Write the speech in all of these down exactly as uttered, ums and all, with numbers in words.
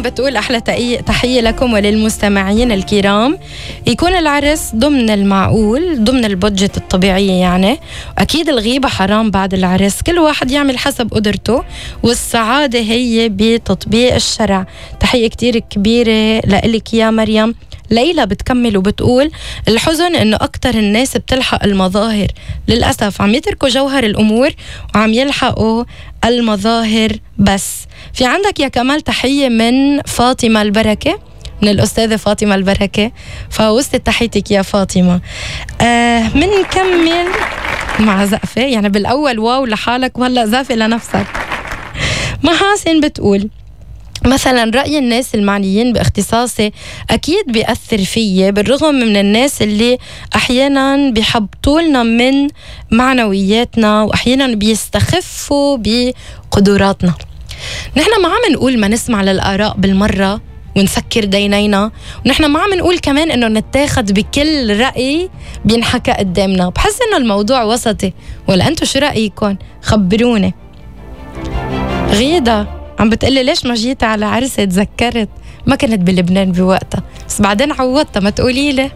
بتقول أحلى تحية لكم وللمستمعين الكرام. يكون العرس ضمن المعقول، ضمن البودجت الطبيعية يعني. أكيد الغيبة حرام بعد العرس، كل واحد يعمل حسب قدرته، والسعادة هي بتطبيق الشرع. تحية كتير كبيرة لإلك يا مريم. ليلى بتكمل وبتقول الحزن انه اكتر الناس بتلحق المظاهر، للأسف عم يتركوا جوهر الامور وعم يلحقوا المظاهر بس. في عندك يا كمال تحية من فاطمة البركة، من الأستاذة فاطمة البركة، فوصلت تحيتك يا فاطمة. آه منكمل مع زقفة، يعني بالأول واو لحالك وهلأ زقفة لنفسك. محاسن بتقول مثلا رأي الناس المعنيين باختصاصي أكيد بيأثر فيي، بالرغم من الناس اللي أحيانا بيحبطوا لنا من معنوياتنا وأحيانا بيستخفوا بقدراتنا. نحن ما عم نقول ما نسمع للآراء بالمرة ونسكر دينينا، ونحن ما عم نقول كمان إنه نتاخد بكل رأي بينحكى قدامنا. بحس إنه الموضوع وسطي، ولا أنتوا شو رأيكم؟ خبروني. غيدة عم بتقلي ليش ما جيت على عرسي؟ تذكرت ما كنت بلبنان بوقتها، بس بعدين عوضتها، ما تقولي لي.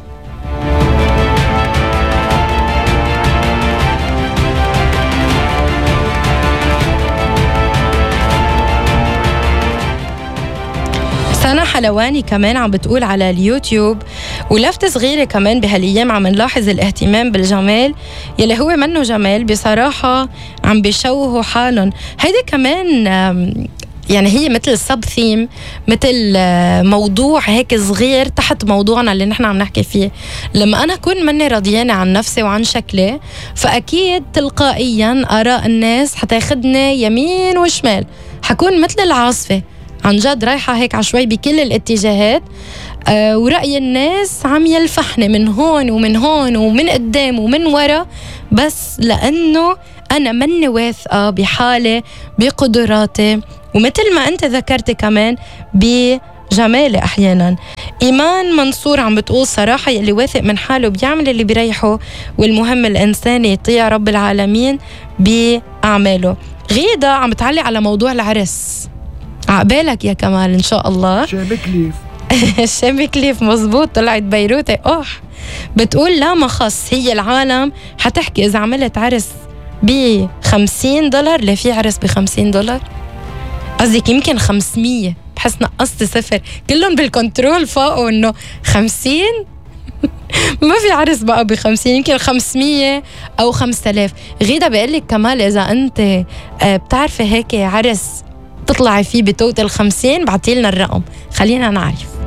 سنة حلواني كمان عم بتقول على اليوتيوب، ولفتة صغيرة كمان بهالأيام عم نلاحظ الاهتمام بالجمال يلي هو منه جمال بصراحة، عم بيشوهوا حالهم. هيدا كمان يعني هي مثل سب ثيم، مثل موضوع هيك صغير تحت موضوعنا اللي نحن عم نحكي فيه. لما أنا أكون مني رضيانة عن نفسي وعن شكلي، فأكيد تلقائيا آراء الناس حتاخدني يمين وشمال، حكون مثل العاصفة عن جد رايحة هيك عشوائي بكل الاتجاهات. آه ورأي الناس عم يلفحني من هون ومن هون ومن قدام ومن ورا، بس لأنه أنا مني واثقة بحالي بقدراتي، ومثل ما أنت ذكرت كمان بجمالي. أحيانا إيمان منصور عم بتقول صراحة يلي واثق من حاله بيعمل اللي بيريحه، والمهم الإنسان يطيع رب العالمين بأعماله. غيدة عم بتعلق على موضوع العرس، عقبالك يا كمال إن شاء الله. شامي كليف شامي كليف مزبوط، طلعت بيروتة. أوح بتقول لا ما خص، هي العالم حتحكي إذا عملت عرس بخمسين دولار. لا في عرس بخمسين دولار؟ قصدك يمكن خمسمية، بحس نقصت صفر، كلهم بالكنترول فوقه إنه خمسين. ما في عرس بقى بخمسين، يمكن خمسمية أو خمسة آلاف. غيدة بقلك كمال إذا أنت بتعرفي هيك عرس تطلعي فيه بتوتل خمسين، بعتيلنا الرقم خلينا نعرف.